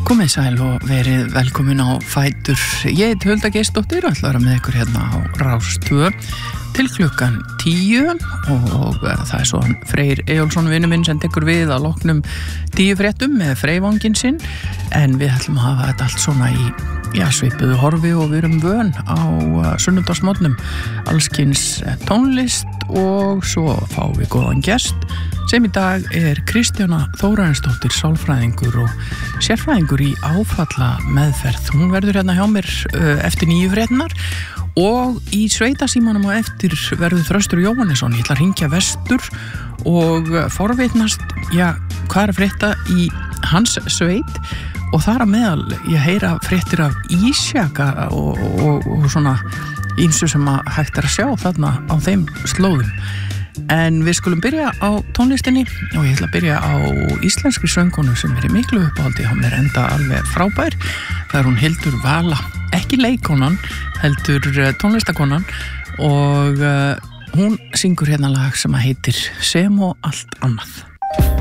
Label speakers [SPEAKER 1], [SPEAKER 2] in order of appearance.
[SPEAKER 1] Komið sæl og verið velkomin á Fætur. Ég heit Hulda Geirsdóttir og ætla að vera með ykkur hérna á Rás 2 til klukkan 10 og það svo Freyr Eyjólfsson vinur minn sem tekur við að loknum 10 fréttum með Freyvanginn sinn, en við ætlum að hafa þetta allt svona í svipuðu horfi og við erum vön á sunnudagsmorgnum, allskyns tónlist og svo fáum við góðan gest sem í dag Kristjana Þórarinsdóttir, sálfræðingur og sérfræðingur í áfalla meðferð. Hún verður hérna hjá mér eftir 9 fréttirnar og í sveitasímanum á eftir verður Þröstur Jóhannesson. Ég ætla að hringja vestur og forvitnast, hvað frétta í hans sveit, og þar að meðal ég heyra fréttir af ísjaka og svona ýmsu sem að hægt að sjá þarna á þeim slóðum. En við skulum byrja á tónlistinni og ég ætla að byrja á íslenskri söngkonu sem í miklu uppáhaldi á mér, enda alveg frábær. Það hún Hildur Vala, ekki leikkonan, heldur tónlistakonan, og hún syngur hérna lag sem heitir Sem og allt annað.